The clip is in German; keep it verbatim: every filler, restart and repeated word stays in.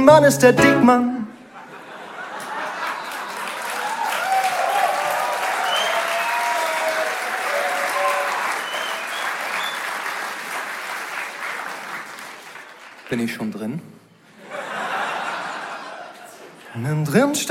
Mann ist der Dickmann. Bin ich schon drin? Innen drin